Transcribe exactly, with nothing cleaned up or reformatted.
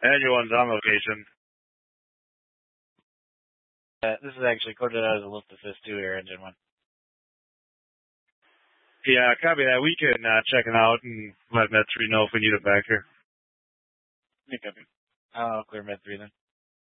Engine one's on location. Uh, this is actually quoted as a lift assist too here, engine one. Yeah, copy that. We can uh, check it out and let Med three know if we need it back here. Yeah, copy. I'll clear Med three then.